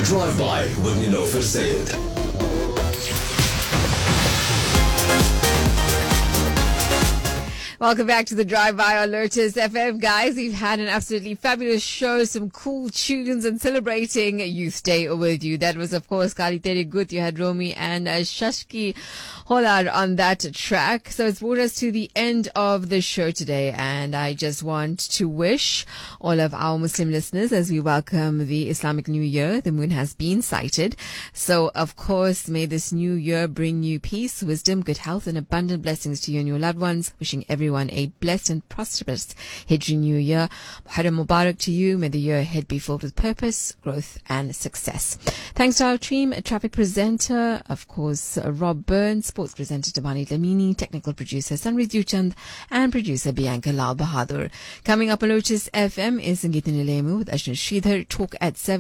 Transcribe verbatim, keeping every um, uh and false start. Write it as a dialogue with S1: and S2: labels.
S1: Drive-By with Nilofer Sayed.
S2: Welcome back to the Drive-By on Lotus F M. Guys, we've had an absolutely fabulous show, some cool tunes and celebrating Youth Day with you. That was, of course, Kali Tere Gut. You had Romy and uh, Shashki Holar on that track. So it's brought us to the end of the show today, and I just want to wish all of our Muslim listeners, as we welcome the Islamic New Year, the moon has been sighted. So, of course, may this new year bring you peace, wisdom, good health, and abundant blessings to you and your loved ones. Wishing everyone a blessed and prosperous Hijri New Year. Muharram Mubarak to you. May the year ahead be filled with purpose, growth, and success. Thanks to our team, a traffic presenter, of course, Rob Burns, sports presenter Tabani Lamini, technical producer Sanrit Duchand, and producer Bianca Lal Bahadur. Coming up on Lotus F M is Sangeeta Nilemu with Ashna Sridhar. Talk at seven.